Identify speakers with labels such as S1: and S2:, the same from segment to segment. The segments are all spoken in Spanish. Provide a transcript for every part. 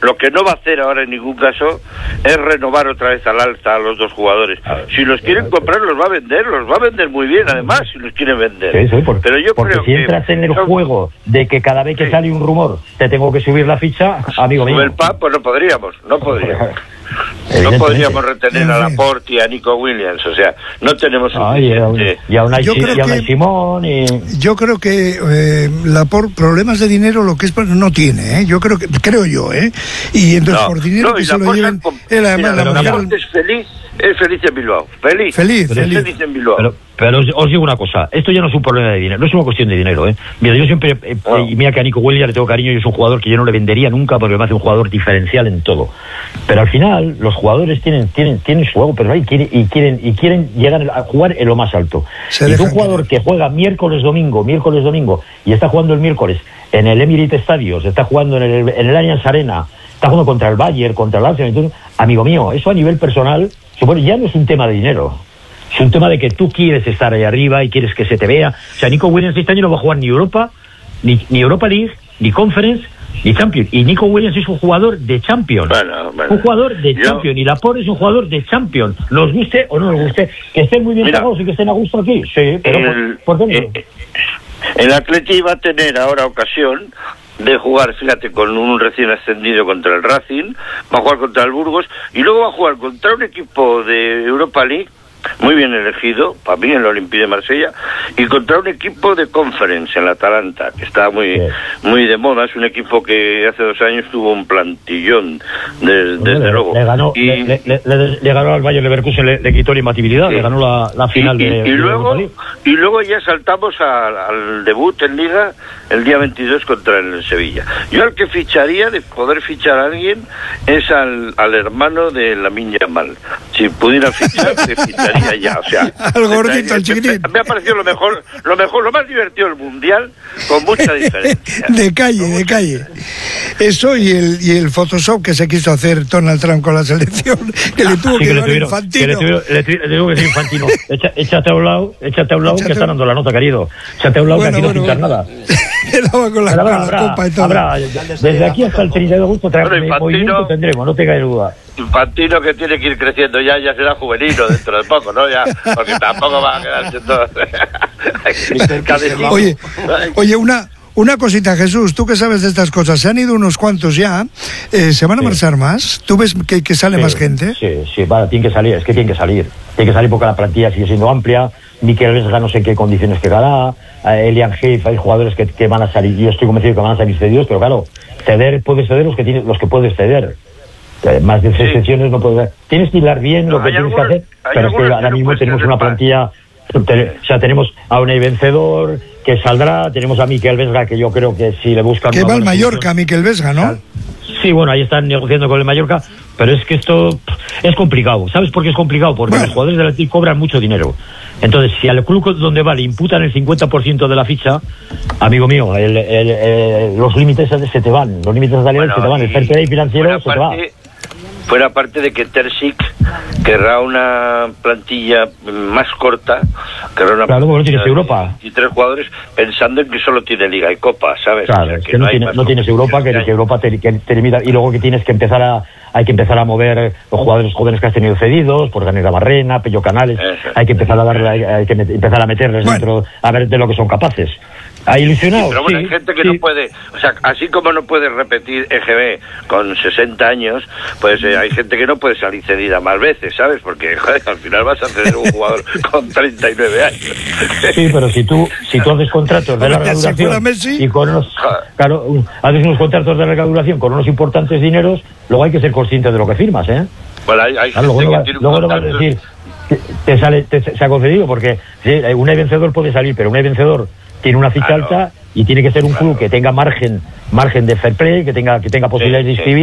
S1: lo que no va a hacer ahora en ningún caso es renovar otra vez al alza a los dos jugadores. Si los quieren comprar, los va a vender muy bien, además, si los quieren vender.
S2: Sí,
S1: pero yo
S2: porque
S1: creo
S2: si entras en el juego de que cada vez que sale un rumor te tengo que subir la ficha, amigo mío.
S1: El PAP, pues no podríamos. No podríamos retener a Laporte y a Nico Williams, o sea, no tenemos suficiente.
S2: Y a Unai Simón
S3: Yo creo que Laporte problemas de dinero lo que es no tiene, ¿eh? Creo yo, y entonces por dinero que se lo lleven él además
S1: Laporte es feliz en Bilbao. Feliz en Bilbao.
S2: Pero os digo una cosa, esto ya no es un problema de dinero, no es una cuestión de dinero, Mira, yo siempre, y mira que a Nico Williams le tengo cariño, y es un jugador que yo no le vendería nunca porque me hace un jugador diferencial en todo. Pero al final, los jugadores tienen su juego, pero quieren llegar a jugar en lo más alto. Y un jugador que juega miércoles domingo, y está jugando el miércoles en el Emirates Stadium, está jugando en el Allianz Arena, está jugando contra el Bayern, contra el Arsenal, entonces, amigo mío, eso a nivel personal, ya no es un tema de dinero. Es un tema de que tú quieres estar ahí arriba y quieres que se te vea. O sea, Nico Williams este año no va a jugar ni Europa, ni Europa League, ni Conference, ni Champions. Y Nico Williams es un jugador de Champions. Bueno. Un jugador de Champions. Y Laporte es un jugador de Champions. Nos guste o no nos guste. Que estén muy bien pagados y que estén a gusto aquí. Sí, pero ¿por qué no?
S1: El Atleti va a tener ahora ocasión de jugar, fíjate, con un recién ascendido contra el Racing, va a jugar contra el Burgos y luego va a jugar contra un equipo de Europa League muy bien elegido, para mí en el Olympique de Marsella, y contra un equipo de Conference, en la Atalanta, que está muy de moda. Es un equipo que hace 2 años tuvo un plantillón, desde luego.
S2: Le ganó al Bayer Leverkusen, le quitó la imbatibilidad, le ganó la final
S1: y luego ya saltamos al debut en Liga el día 22 contra el Sevilla. Yo al que ficharía, de poder fichar a alguien, es al hermano de Lamine Yamal. Si pudiera fichar, te ficharía ya, o sea,
S3: al gordito, al chiquitín.
S1: Me ha parecido lo mejor, lo más divertido del Mundial, con mucha diferencia.
S3: de calle. Eso y el Photoshop que se quiso hacer Donald Trump con la selección, que le tuvo que dar Infantino.
S2: Le tuvo que decir Infantino, échate a un lado, que está dando la nota, querido. Échate a un lado, que aquí no pinchas nada.
S3: Con la copa y todo.
S2: Desde aquí hasta el 30 de agosto movimiento tendremos, no tengáis duda.
S1: Infantino, que tiene que ir creciendo ya será juvenil dentro de poco, ¿no? Ya, porque tampoco va a quedarse todo.
S3: Oye, una cosita, Jesús, tú que sabes de estas cosas, se han ido unos cuantos ya, ¿se van a marchar más? ¿Tú ves que sale más gente?
S2: Sí, tiene que salir, porque la plantilla sigue siendo amplia. Mikel Vesga no sé en qué condiciones quedará, Elian Heath, hay jugadores que van a salir, yo estoy convencido que van a salir cedidos, pero claro, puedes ceder los que puedes ceder. Más de 6 sesiones no puedes. Tienes que hilar bien lo que tienes que hacer, pero es que ahora mismo tenemos una plantilla. O sea, tenemos a Unai Vencedor que saldrá, tenemos a Mikel Vesga, que yo creo que si le buscan.
S3: Que va al Mallorca, Mikel Vesga, ¿no?
S2: Sí, bueno, ahí están negociando con el Mallorca, pero es que esto es complicado. ¿Sabes por qué es complicado? Porque los jugadores del Atleti cobran mucho dinero. Entonces, si al club donde va le imputan el 50% de la ficha, amigo mío, los límites se te van, los límites salariales se te van, el fair play financiero se te va.
S1: Fuera parte de que Terzic querrá una plantilla más corta,
S2: claro, no tienes Europa
S1: y 3 jugadores, pensando en que solo tiene Liga y Copa, ¿sabes?
S2: Claro, o sea, es que no tienes Europa, que Europa te limita, y luego que tienes que empezar a mover los jugadores jóvenes que has tenido cedidos, por Daniel Barrena, Pello Canales, hay que empezar a meterles dentro, a ver de lo que son capaces. ¿Ha ilusionado?
S1: Pero bueno, hay gente que no puede, o sea, así como no puede repetir EGB con 60 años, pues hay gente que no puede salir cedida más veces, ¿sabes? Porque, joder, al final vas a ceder un jugador con 39 años.
S2: Sí, pero si tú haces contratos de larga duración y con haces unos contratos de larga duración con unos importantes dineros, luego hay que ser consciente de lo que firmas, ¿eh?
S1: Bueno, hay gente que tiene
S2: luego no vas a decir se ha concedido, porque un vencedor puede salir, pero un vencedor tiene una ficha alta y tiene que ser un club que tenga margen de fair play, que tenga posibilidades de inscribir,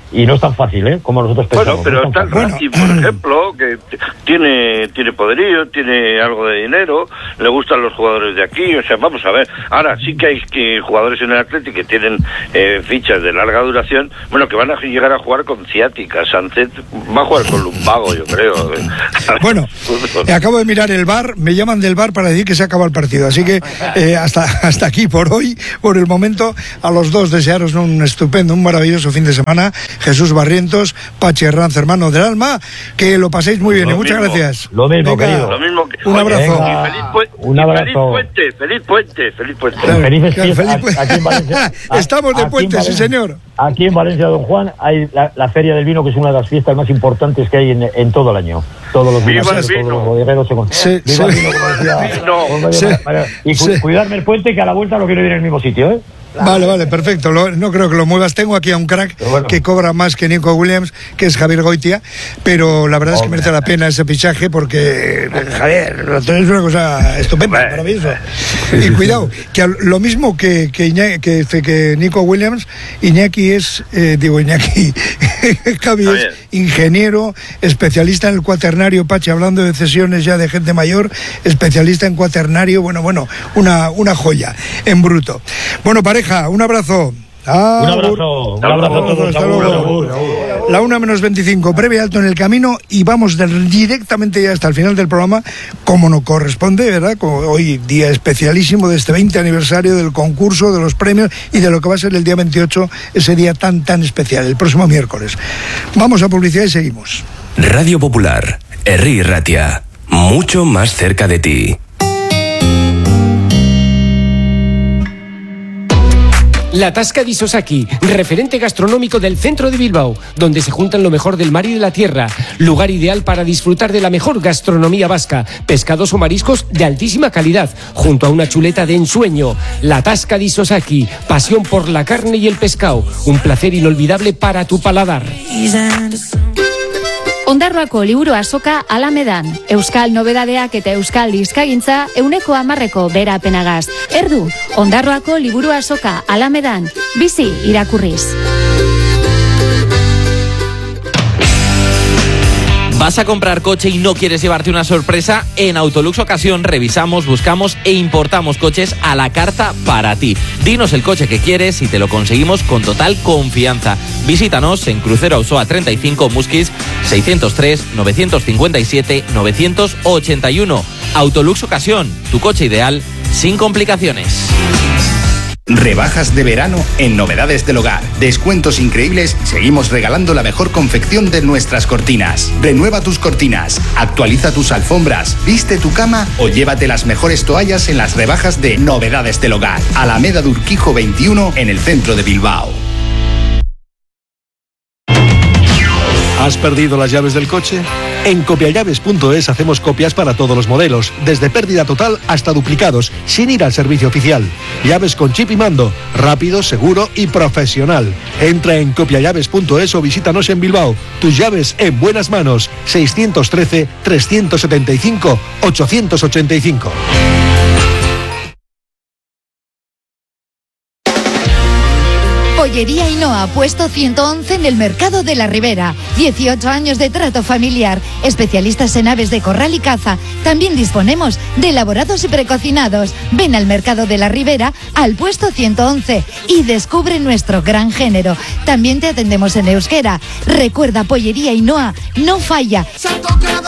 S2: y no es tan fácil, como nosotros pensamos.
S1: Bueno, pero está el Racing, por ejemplo, que tiene poderío, tiene algo de dinero, le gustan los jugadores de aquí, o sea, vamos a ver. Ahora sí que hay jugadores en el Atlético que tienen fichas de larga duración, bueno, que van a llegar a jugar con ciática. Sánchez va a jugar con lumbago, yo creo.
S3: Bueno, acabo de mirar el VAR, me llaman del VAR para decir que se acaba el partido, así que hasta aquí por hoy, por el momento. A los dos desearos un estupendo, un maravilloso fin de semana. Jesús Barrientos, Pachi Herranz, hermano del alma, que lo paséis muy bien, y muchas gracias.
S2: Lo mismo, querido.
S1: Lo mismo que,
S3: un abrazo.
S1: Un abrazo. Feliz puente.
S2: Felices fiestas aquí en Valencia.
S3: Estamos de puente, sí señor.
S2: Aquí en Valencia, don Juan, hay la Feria del Vino, que es una de las fiestas más importantes que hay en todo el año. Todos los vinos, todos los bodegueros se viva el vino, como decía. Y cuidarme el puente, que a la vuelta lo quiero ir en el mismo sitio, ¿eh?
S3: Vale, perfecto. No creo que lo muevas. Tengo aquí a un crack que cobra más que Nico Williams, que es Javier Goitia, pero la verdad es que merece la pena ese fichaje porque, Javier, es una cosa estupenda, maravillosa. Y cuidado, que lo mismo que Nico Williams, Iñaki Javi es ingeniero, especialista en el cuaternario, Pachi, hablando de cesiones ya de gente mayor, especialista en cuaternario, bueno, una joya, en bruto. Bueno, pareja, un abrazo.
S2: Un abrazo a todos.
S3: Hasta luego. La 1:25, breve alto en el camino y vamos directamente ya hasta el final del programa, como nos corresponde, ¿verdad? Como hoy día especialísimo de este 20 aniversario del concurso, de los premios y de lo que va a ser el día 28, ese día tan especial, el próximo miércoles. Vamos a publicidad y seguimos.
S4: Radio Popular, Herri Ratia, mucho más cerca de ti.
S5: La Tasca di Sosaki, referente gastronómico del centro de Bilbao, donde se juntan lo mejor del mar y de la tierra. Lugar ideal para disfrutar de la mejor gastronomía vasca, pescados o mariscos de altísima calidad, junto a una chuleta de ensueño. La Tasca di Sosaki, pasión por la carne y el pescado, un placer inolvidable para tu paladar.
S6: Ondarroako liburu azoka Alamedan. Euskal nobedadeak eta euskal dizkagintza 100% berapenagaz. Erdu, Ondarroako liburu azoka Alamedan. Bizi irakurriz.
S7: ¿Vas a comprar coche y no quieres llevarte una sorpresa? En Autolux Ocasión revisamos, buscamos e importamos coches a la carta para ti. Dinos el coche que quieres y te lo conseguimos con total confianza. Visítanos en Crucero Auzoa 35, Musquis 603-957-981. Autolux Ocasión, tu coche ideal sin complicaciones.
S8: Rebajas de verano en Novedades del Hogar. Descuentos increíbles y seguimos regalando la mejor confección de nuestras cortinas. Renueva tus cortinas, actualiza tus alfombras, viste tu cama o llévate las mejores toallas en las rebajas de Novedades del Hogar. Alameda de Urquijo 21 en el centro de Bilbao.
S9: ¿Has perdido las llaves del coche? En copiallaves.es hacemos copias para todos los modelos, desde pérdida total hasta duplicados, sin ir al servicio oficial. Llaves con chip y mando, rápido, seguro y profesional. Entra en copiallaves.es o visítanos en Bilbao. Tus llaves en buenas manos. 613-375-885.
S10: Pollería Ainhoa, puesto 111 en el Mercado de la Ribera. 18 años de trato familiar. Especialistas en aves de corral y caza. También disponemos de elaborados y precocinados. Ven al Mercado de la Ribera, al puesto 111 y descubre nuestro gran género. También te atendemos en euskera. Recuerda, Pollería Ainhoa no falla.